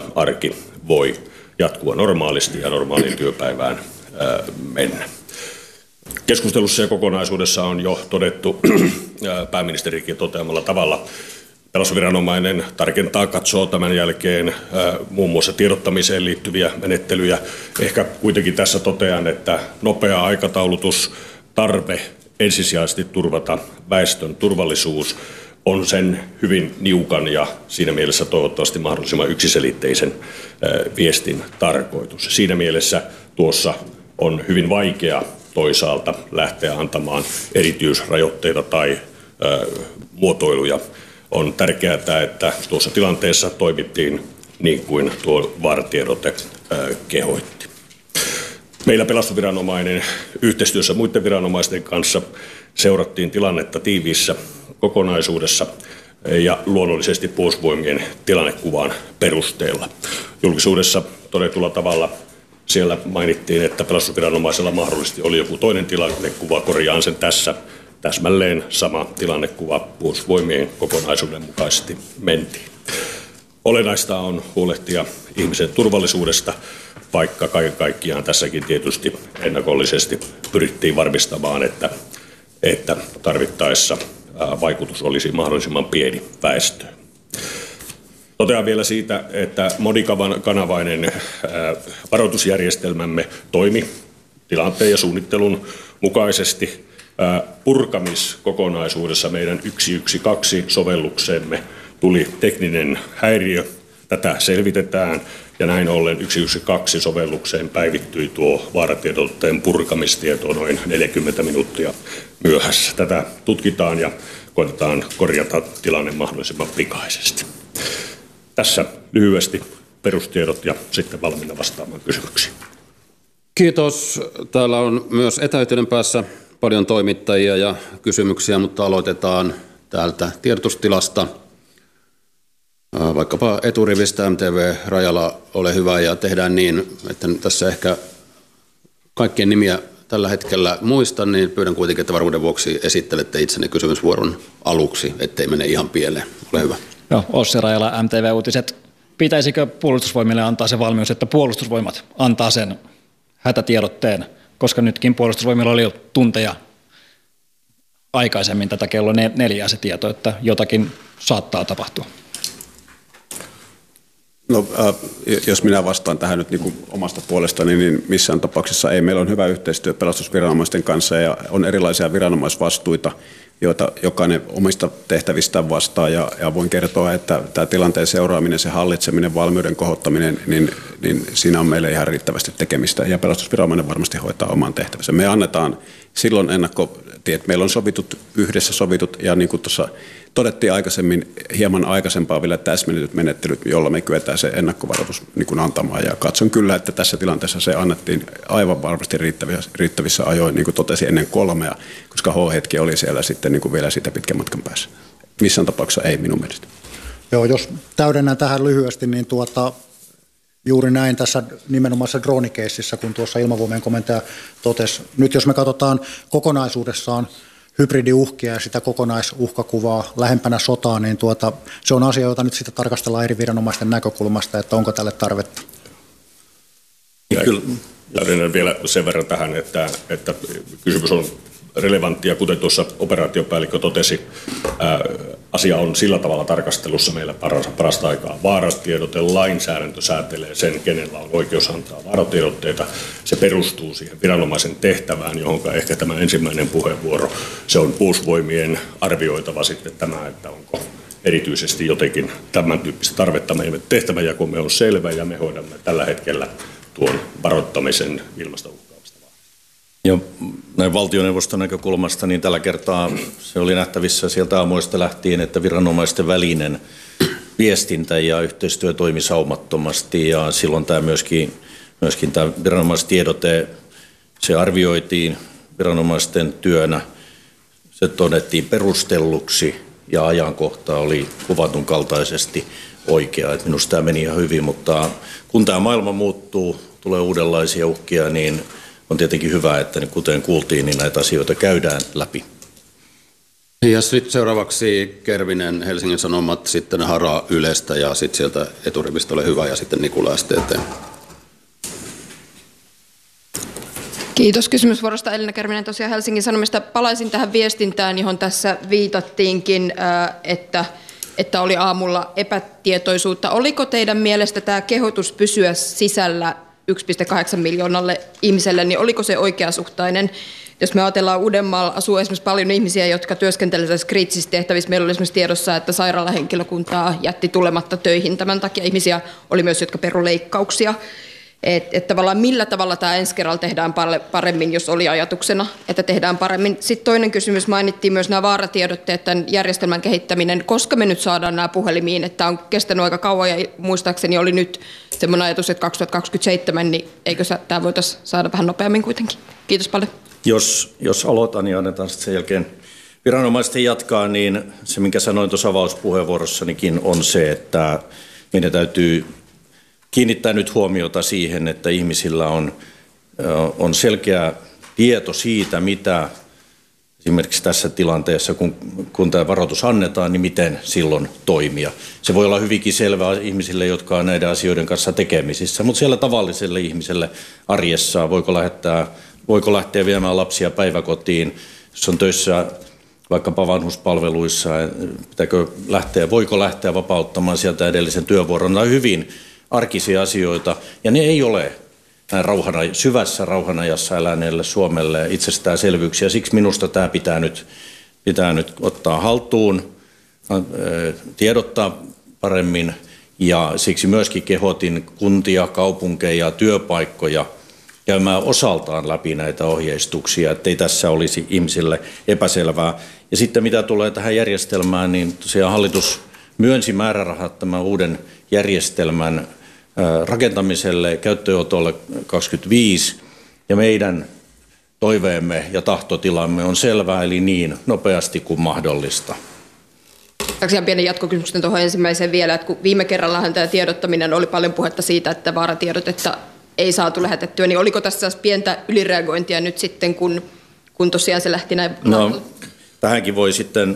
arki voi jatkua normaalisti ja normaaliin työpäivään mennä. Keskustelussa ja kokonaisuudessa on jo todettu pääministerikin toteamalla tavalla. Pelastusviranomainen tarkentaa, katsoo tämän jälkeen muun muassa tiedottamiseen liittyviä menettelyjä. Ehkä kuitenkin tässä totean, että nopea aikataulutus, tarve ensisijaisesti turvata väestön turvallisuus on sen hyvin niukan ja siinä mielessä toivottavasti mahdollisimman yksiselitteisen viestin tarkoitus. Siinä mielessä tuossa on hyvin vaikea toisaalta lähteä antamaan erityisrajoitteita tai muotoiluja. On tärkeää, että tuossa tilanteessa toimittiin niin kuin tuo vaaratiedote kehoitti. Meillä pelastusviranomainen yhteistyössä muiden viranomaisten kanssa seurattiin tilannetta tiiviissä kokonaisuudessa ja luonnollisesti Puolustusvoimien tilannekuvan perusteella. Julkisuudessa todetulla tavalla siellä mainittiin, että pelastusviranomaisella mahdollisesti oli joku toinen tilannekuva, korjaan sen tässä. Täsmälleen sama tilannekuva Puolustusvoimien kokonaisuuden mukaisesti mentiin. Olennaista on huolehtia ihmisen turvallisuudesta, vaikka kaiken kaikkiaan tässäkin tietysti ennakollisesti pyrittiin varmistamaan, että tarvittaessa vaikutus olisi mahdollisimman pieni väestöön. Totean vielä siitä, että monikanavainen varoitusjärjestelmämme toimi tilanteen ja suunnittelun mukaisesti. Purkamiskokonaisuudessa meidän 112-sovellukseemme tuli tekninen häiriö. Tätä selvitetään ja näin ollen 112-sovellukseen päivittyi tuo vaaratiedotteen purkamistieto noin 40 minuuttia myöhässä. Tätä tutkitaan ja koetetaan korjata tilanne mahdollisimman pikaisesti. Tässä lyhyesti perustiedot ja sitten valmiina vastaamaan kysymyksiin. Kiitos. Täällä on myös etäyhteyden päässä paljon toimittajia ja kysymyksiä, mutta aloitetaan täältä tiedotustilasta. Vaikkapa eturivistä MTV Rajala, ole hyvä ja tehdään niin, että tässä ehkä kaikkien nimiä tällä hetkellä muistan, niin pyydän kuitenkin, että varmuuden vuoksi esittelette itsenne kysymysvuoron aluksi, ettei mene ihan pieleen. Ole hyvä. Joo, Ossi Rajala, MTV Uutiset. Pitäisikö Puolustusvoimille antaa se valmius, että Puolustusvoimat antaa sen hätätiedotteen, koska nytkin Puolustusvoimilla oli jo tunteja aikaisemmin tätä kello 4 se tieto, että jotakin saattaa tapahtua? No, jos minä vastaan tähän nyt niin kuin omasta puolestani, niin missään tapauksessa ei. Meillä on hyvä yhteistyö pelastusviranomaisten kanssa ja on erilaisia viranomaisvastuita, joita jokainen omista tehtävistään vastaa. Ja voin kertoa, että tämä tilanteen seuraaminen, se hallitseminen, valmiuden kohottaminen, niin siinä on meille ihan riittävästi tekemistä. Ja pelastusviranomainen varmasti hoitaa oman tehtävänsä. Me annetaan silloin ennakkotiet. Meillä on yhdessä sovitut ja niin kuin tuossa todettiin aikaisemmin, hieman aikaisempaa vielä täsmennetyt menettelyt, jolla me kyetään se ennakkovaroitus niin kuin antamaan. Ja katson kyllä, että tässä tilanteessa se annettiin aivan varmasti riittävissä ajoin, niin kuin totesin, ennen 3, koska H-hetki oli siellä sitten niin kuin vielä sitä pitkän matkan päässä. Missään tapauksessa ei minun mielestä. Joo, jos täydennän tähän lyhyesti, niin juuri näin tässä nimenomaisessa droonikeississä, kun tuossa ilmavoimien komentaja totesi. Nyt jos me katsotaan kokonaisuudessaan hybridiuhkia ja sitä kokonaisuhkakuvaa lähempänä sotaa, niin se on asia, jota nyt sitten tarkastellaan eri viranomaisten näkökulmasta, että onko tälle tarvetta. Täydennän vielä sen verran tähän, että kysymys on relevantti ja kuten tuossa operaatiopäällikkö totesi, asia on sillä tavalla tarkastelussa meillä parasta aikaa. Vaaratiedote lainsäädäntö säätelee sen, kenellä on oikeus antaa vaaratiedotteita. Se perustuu siihen viranomaisen tehtävään, johon ehkä tämä ensimmäinen puheenvuoro, se on Puolustusvoimien arvioitava sitten tämä, että onko erityisesti jotenkin tämän tyyppistä tarvetta. Meidän tehtävänjakomme on selvä ja me hoidamme tällä hetkellä tuon varoittamisen ilmasta uhkaavasta. Ja näin valtioneuvoston näkökulmasta, niin tällä kertaa se oli nähtävissä sieltä aamuista lähtien, että viranomaisten välinen viestintä ja yhteistyö toimi saumattomasti ja silloin tämä myöskin tämä viranomaistiedote, se arvioitiin viranomaisten työnä, se todettiin perustelluksi ja ajankohta oli kuvatun kaltaisesti oikea. Että minusta tämä meni ihan hyvin, mutta kun tämä maailma muuttuu, tulee uudenlaisia uhkia, niin on tietenkin hyvä, että kuten kuultiin, niin näitä asioita käydään läpi. Ja sitten seuraavaksi Kervinen, Helsingin Sanomat, sitten Hara Ylestä ja sitten sieltä eturivistä Ole hyvä ja sitten Nikula STT. Kiitos kysymysvuorosta. Elina Kervinen tosiaan Helsingin Sanomista. Palaisin tähän viestintään, johon tässä viitattiinkin, että oli aamulla epätietoisuutta. Oliko teidän mielestä tämä kehotus pysyä sisällä 1,8 miljoonalle ihmiselle, niin oliko se oikeasuhtainen? Jos me ajatellaan Uudenmaalla, asuu esimerkiksi paljon ihmisiä, jotka työskentelevät kriittisissä tehtävissä. Meillä oli esimerkiksi tiedossa, että sairaalahenkilökuntaa jätti tulematta töihin. Tämän takia ihmisiä oli myös, jotka peru leikkauksia. Että tavallaan millä tavalla tämä ensi kerralla tehdään paremmin, jos oli ajatuksena, että tehdään paremmin. Sitten toinen kysymys, mainittiin myös nämä vaaratiedotteet, tämän järjestelmän kehittäminen. Koska me nyt saadaan nämä puhelimiin, että on kestänyt aika kauan ja muistaakseni oli nyt semmoinen ajatus, että 2027, niin eikö tämä voitaisiin saada vähän nopeammin kuitenkin? Kiitos paljon. Jos aloitan ja annetaan sitten sen jälkeen viranomaisten jatkaa, niin se, minkä sanoin tuossa avauspuheenvuorossanikin, on se, että meidän täytyy kiinnittää nyt huomiota siihen, että ihmisillä on selkeä tieto siitä, mitä esimerkiksi tässä tilanteessa, kun tämä varoitus annetaan, niin miten silloin toimia. Se voi olla hyvinkin selvää ihmisille, jotka on näiden asioiden kanssa tekemisissä, mutta siellä tavalliselle ihmiselle arjessa, voiko lähteä viemään lapsia päiväkotiin, jos on töissä vaikkapa vanhuspalveluissa, voiko lähteä vapauttamaan sieltä edellisen työvuoron. Nämä on hyvin arkisia asioita, ja ne ei ole näin syvässä rauhanajassa eläneelle Suomelle itsestäänselvyyksiä. Siksi minusta tämä pitää nyt ottaa haltuun, tiedottaa paremmin, ja siksi myöskin kehotin kuntia, kaupunkeja, työpaikkoja käymään osaltaan läpi näitä ohjeistuksia, ettei tässä olisi ihmisille epäselvää. Ja sitten mitä tulee tähän järjestelmään, niin tosiaan hallitus myönsi määrärahat tämän uuden järjestelmän rakentamiselle, käyttöönotolle 25, ja meidän toiveemme ja tahtotilamme on selvä, eli niin nopeasti kuin mahdollista. Ihan pieni jatkokysymys tuohon ensimmäiseen vielä, että kun viime kerrallahan tämä tiedottaminen oli paljon puhetta siitä, että vaaratiedotetta ei saatu lähetettyä, niin oliko tässä pientä ylireagointia nyt sitten, kun tosiaan se lähti näin? No, tähänkin voi sitten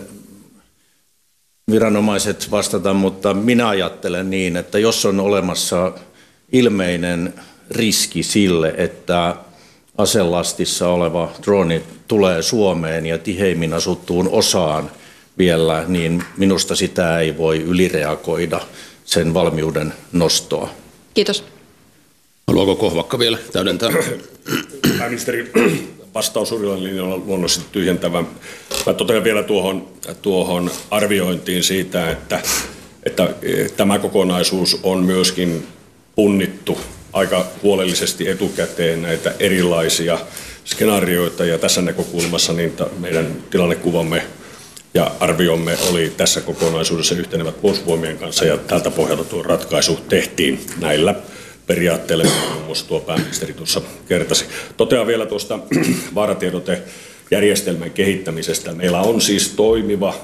viranomaiset vastata, mutta minä ajattelen niin, että jos on olemassa ilmeinen riski sille, että aselastissa oleva droni tulee Suomeen ja tiheimmin asuttuun osaan vielä, niin minusta sitä ei voi ylireagoida sen valmiuden nostoa. Kiitos. Haluaako Kohvakka vielä täydentää? Pääministeri, vastaus Urilan linjalla on luonnollisesti tyhjentävä. Mä totean vielä tuohon arviointiin siitä, että tämä kokonaisuus on myöskin punnittu aika huolellisesti etukäteen näitä erilaisia skenaarioita, ja tässä näkökulmassa niin meidän tilannekuvamme ja arviomme oli tässä kokonaisuudessa yhtenevät Puolustusvoimien kanssa, ja tältä pohjalta tuo ratkaisu tehtiin näillä periaatteella, muun muassa tuo pääministeri tuossa kertasi. Totean vielä tuosta vaaratiedotejärjestelmän kehittämisestä. Meillä on siis toimiva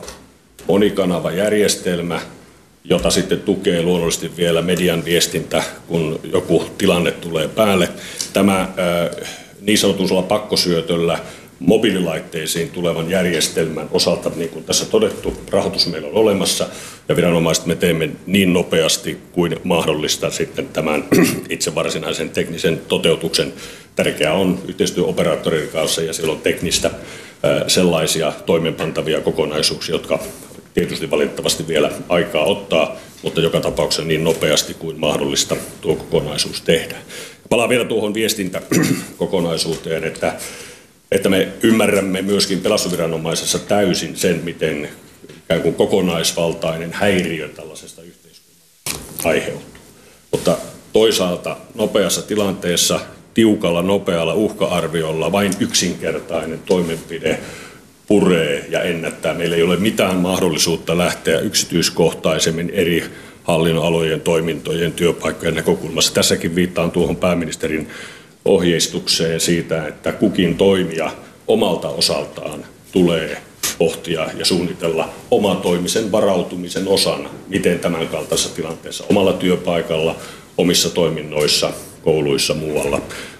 monikanavajärjestelmä, jota sitten tukee luonnollisesti vielä median viestintä, kun joku tilanne tulee päälle. Tämä niin sanotulla pakkosyötöllä mobiililaitteisiin tulevan järjestelmän osalta, niin kuin tässä todettu, rahoitus meillä on olemassa, ja viranomaiset me teemme niin nopeasti kuin mahdollista sitten tämän itse varsinaisen teknisen toteutuksen. Tärkeää on yhteistyö operaattorin kanssa, ja siellä on teknistä sellaisia toimeenpantavia kokonaisuuksia, jotka tietysti valitettavasti vielä aikaa ottaa, mutta joka tapauksessa niin nopeasti kuin mahdollista tuo kokonaisuus tehdään. Palaan vielä tuohon viestintäkokonaisuuteen, että me ymmärrämme myöskin pelastusviranomaisessa täysin sen, miten ikään kuin kokonaisvaltainen häiriö tällaisesta yhteiskunnasta aiheutuu. Mutta toisaalta nopeassa tilanteessa, tiukalla, nopealla uhka-arviolla vain yksinkertainen toimenpide puree ja ennättää. Meillä ei ole mitään mahdollisuutta lähteä yksityiskohtaisemmin eri hallinnonalojen, toimintojen, työpaikkojen näkökulmassa. Tässäkin viittaan tuohon pääministerin ohjeistukseen siitä, että kukin toimija omalta osaltaan tulee pohtia ja suunnitella omatoimisen varautumisen osana, miten tämän kaltaisessa tilanteessa omalla työpaikalla, omissa toiminnoissa, kouluissa, muualla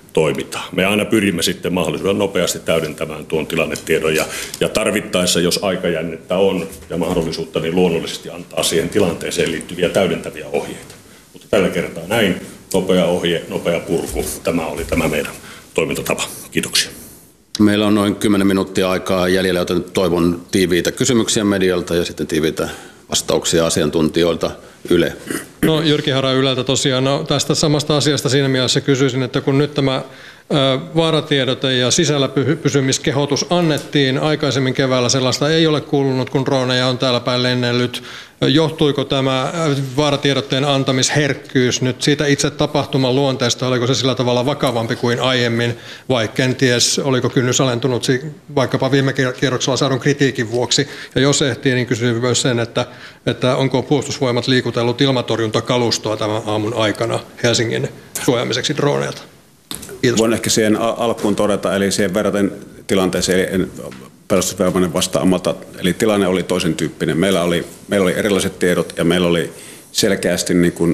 toimitaan. Me aina pyrimme sitten mahdollisimman nopeasti täydentämään tuon tilannetiedon ja tarvittaessa, jos aikajännettä on ja mahdollisuutta, niin luonnollisesti antaa siihen tilanteeseen liittyviä täydentäviä ohjeita. Mutta tällä kertaa näin, nopea ohje, nopea purku, tämä oli tämä meidän toimintatapa. Kiitoksia. Meillä on noin 10 minuuttia aikaa jäljellä, joten toivon tiiviitä kysymyksiä medialta ja sitten tiiviitä vastauksia asiantuntijoilta. Yle. No Jyrki Hara Yleltä tosiaan. No, tästä samasta asiasta siinä mielessä kysyisin, että kun nyt tämä vaaratiedote ja sisällä pysymiskehotus annettiin aikaisemmin keväällä, sellaista ei ole kuulunut, kun droneja on täällä päin lennellyt. Johtuiko tämä vaaratiedotteen antamisherkkyys nyt siitä itse tapahtuman luonteesta, oliko se sillä tavalla vakavampi kuin aiemmin, vai kenties oliko kynnys alentunut vaikkapa viime kierroksella saadun kritiikin vuoksi? Ja jos ehtii, niin kysyn myös sen, että onko Puolustusvoimat liikutellut ilmatorjuntakalustoa tämän aamun aikana Helsingin suojaamiseksi droneilta? Kiitos. Voin ehkä siihen alkuun todeta, eli siihen verraten tilanteeseen pelastusviranomainen vastaamalta, eli tilanne oli toisen tyyppinen. Meillä oli erilaiset tiedot ja meillä oli selkeästi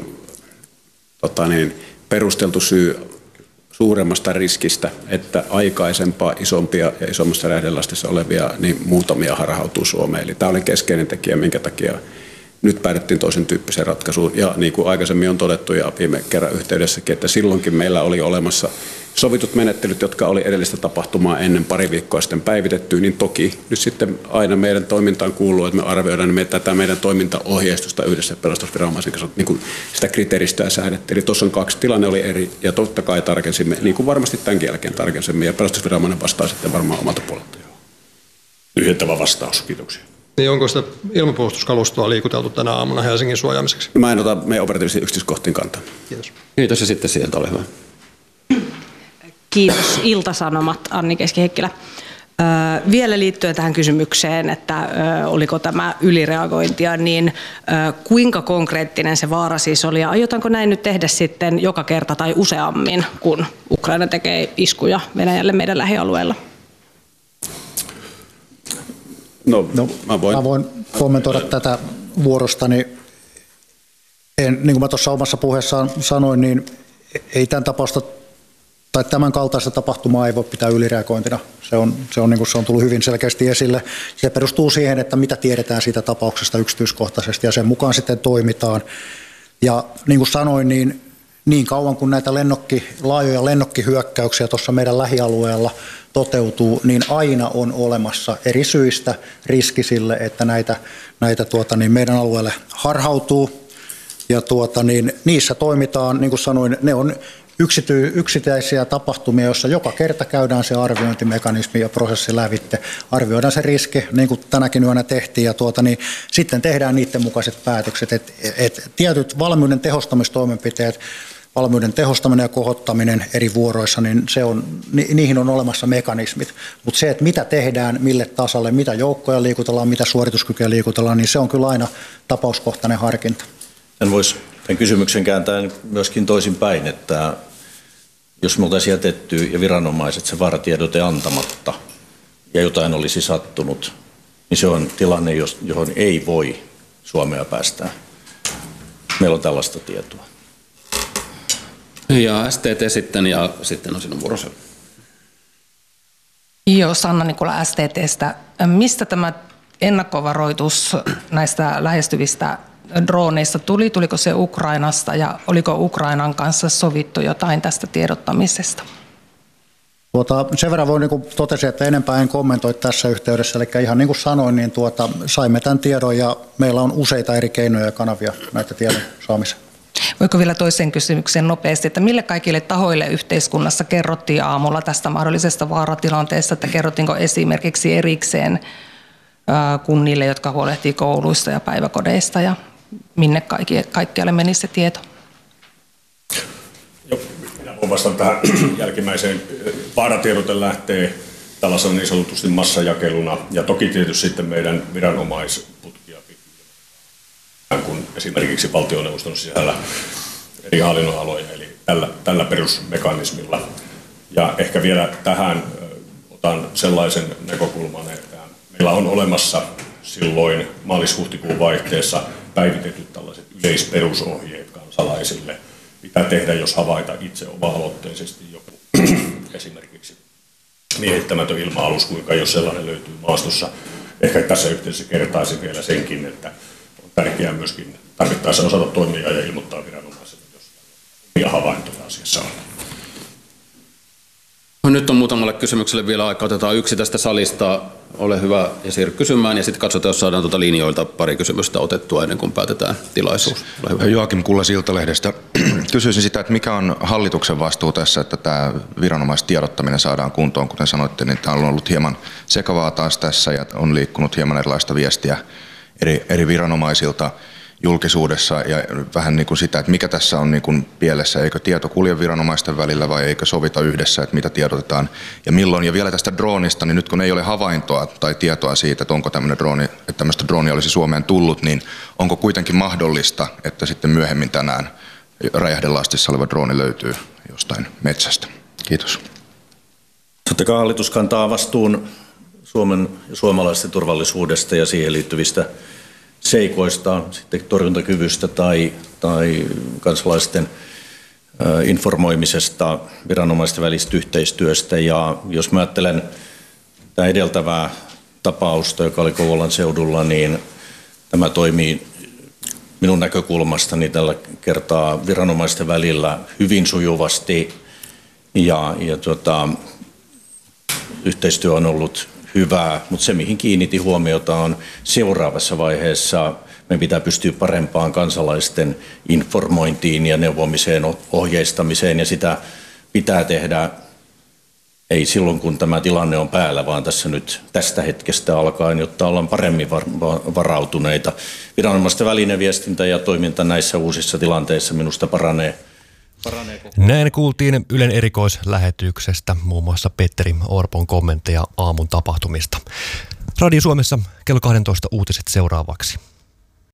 perusteltu syy suuremmasta riskistä, että aikaisempaa isompia ja isommassa räjähdelastissa olevia niin muutamia harhautuu Suomeen. Eli tämä oli keskeinen tekijä, minkä takia nyt päädyttiin toisen tyyppiseen ratkaisuun. Ja niin kuin aikaisemmin on todettu ja viime kerran yhteydessäkin, että silloinkin meillä oli olemassa sovitut menettelyt, jotka oli edellistä tapahtumaa ennen pari viikkoa sitten päivitetty, niin toki nyt sitten aina meidän toimintaan kuuluu, että me arvioidaan tätä meidän toimintaohjeistusta yhdessä pelastusviranomaisen kanssa, niin kuin sitä kriteeristöä säädettiin. Eli tuossa on kaksi, tilanne oli eri ja totta kai tarkensimme, niin kuin varmasti tämänkin jälkeen tarkensimme, ja pelastusviranomainen vastaa sitten varmaan omalta puolelta. Lyhyttävä vastaus, kiitoksia. Niin onko sitä ilmapuolustuskalustoa liikuteltu tänä aamuna Helsingin suojaamiseksi? Mä en ota meidän operatiivisiin yksityiskohtiin kantaa. Kiitos. Kiitos ja sitten sieltä, ole hyvä. Kiitos. Ilta-Sanomat, Anni Keski-Heikkilä. Vielä liittyen tähän kysymykseen, että oliko tämä ylireagointia, niin kuinka konkreettinen se vaara siis oli ja aiotaanko näin nyt tehdä sitten joka kerta tai useammin, kun Ukraina tekee iskuja Venäjälle meidän lähialueella? Mä voin kommentoida tätä vuorostani. Niin kuin mä tuossa omassa puheessaan sanoin, niin ei tämän tapausta tai tämän kaltaista tapahtumaa ei voi pitää ylireagointina. Se on tullut hyvin selkeästi esille. Se perustuu siihen, että mitä tiedetään siitä tapauksesta yksityiskohtaisesti ja sen mukaan sitten toimitaan. Ja niin kuin sanoin, niin kauan kuin näitä laajoja lennokkihyökkäyksiä tuossa meidän lähialueella toteutuu, niin aina on olemassa eri syistä riski sille, että näitä meidän alueelle harhautuu. Ja niissä toimitaan, niin kuin sanoin, ne on yksittäisiä tapahtumia, joissa joka kerta käydään se arviointimekanismi ja prosessi lävitte. Arvioidaan se riski, niin kuin tänäkin yönä tehtiin, ja sitten tehdään niiden mukaiset päätökset. Et tietyt valmiuden tehostamistoimenpiteet, valmiuden tehostaminen ja kohottaminen eri vuoroissa, niin niihin on olemassa mekanismit. Mutta se, että mitä tehdään, mille tasalle, mitä joukkoja liikutellaan, mitä suorituskykyjä liikutellaan, niin se on kyllä aina tapauskohtainen harkinta. En voisi tämän kysymyksen kääntää myöskin toisinpäin, että jos me oltaisiin jätetty ja viranomaiset se vaaratiedote antamatta ja jotain olisi sattunut, niin se on tilanne, johon ei voi Suomea päästää. Meillä on tällaista tietoa. Ja STT sitten, ja sitten on sinun vuorossa. Joo, Sanna Nikula STT:stä. Mistä tämä ennakkovaroitus näistä lähestyvistä droneista tuli? Tuliko se Ukrainasta ja oliko Ukrainan kanssa sovittu jotain tästä tiedottamisesta? Sen verran voi, niin kuin totesin, että enempää en kommentoi tässä yhteydessä. Eli ihan niin kuin sanoin, niin saimme tämän tiedon ja meillä on useita eri keinoja ja kanavia näitä tiedon saamiseen. Voiko vielä toisen kysymyksen nopeasti, että mille kaikille tahoille yhteiskunnassa kerrottiin aamulla tästä mahdollisesta vaaratilanteesta, että kerrottiinko esimerkiksi erikseen kunnille, jotka huolehtii kouluista ja päiväkodeista ja minne kaikkialle meni se tieto? Joo, minä voin vastata tähän jälkimmäiseen. Vaaratiedote lähtee tällaisena niin sanotusti massajakeluna ja toki tietysti sitten meidän viranomaisputkia pitää, kun esimerkiksi valtioneuvoston sisällä eri hallinnonaloja, eli tällä perusmekanismilla. Ja ehkä vielä tähän otan sellaisen näkökulman, että meillä on olemassa silloin maalis-huhtikuun vaihteessa päivitetyt tällaiset yleisperusohjeet kansalaisille, pitää tehdä, jos havaita itse oma-aloitteisesti joku esimerkiksi miehittämätön ilma-alus, kuinka jos sellainen löytyy maastossa. Ehkä tässä yhteydessä kertaisin vielä senkin, että on tärkeää myöskin tarvittaessa osata toimia ja ilmoittaa viranomaisille, jos omia havaintoja asiassa on. Nyt on muutamalle kysymykselle vielä aika. Otetaan yksi tästä salista. Ole hyvä ja siirry kysymään, ja sitten katsotaan, jos saadaan linjoilta pari kysymystä otettua ennen kuin päätetään tilaisuus. Joakim Kullas Iltalehdestä. Kysyisin sitä, että mikä on hallituksen vastuu tässä, että tämä viranomaistiedottaminen saadaan kuntoon. Kuten sanoitte, niin tämä on ollut hieman sekavaa taas tässä, ja on liikkunut hieman erilaista viestiä eri viranomaisilta julkisuudessa, ja vähän niin kuin sitä, että mikä tässä on niin kuin pielessä, eikö tieto kulje viranomaisten välillä vai eikö sovita yhdessä, että mitä tiedotetaan ja milloin. Ja vielä tästä droonista, niin nyt kun ei ole havaintoa tai tietoa siitä, että onko tämmöistä droonia olisi Suomeen tullut, niin onko kuitenkin mahdollista, että sitten myöhemmin tänään räjähdelastissa oleva drooni löytyy jostain metsästä? Kiitos. Totta kai hallitus kantaa vastuun Suomen ja suomalaisten turvallisuudesta ja siihen liittyvistä seikoista, sitten torjuntakyvystä tai kansalaisten informoimisesta, viranomaisten välistä yhteistyöstä. Ja jos mä ajattelen tämä edeltävää tapausta, joka oli Kouvolan seudulla, niin tämä toimii minun näkökulmastani tällä kertaa viranomaisten välillä hyvin sujuvasti ja yhteistyö on ollut hyvää, mutta se mihin kiinnitin huomiota on seuraavassa vaiheessa meidän pitää pystyä parempaan kansalaisten informointiin ja neuvomiseen, ohjeistamiseen, ja sitä pitää tehdä ei silloin, kun tämä tilanne on päällä, vaan tässä nyt tästä hetkestä alkaen, jotta ollaan paremmin varautuneita. Viranomaisten välinen viestintä ja toiminta näissä uusissa tilanteissa minusta paranee. Näin kuultiin Ylen erikoislähetyksestä muun muassa Petteri Orpon kommentteja aamun tapahtumista. Radio Suomessa kello 12 uutiset seuraavaksi.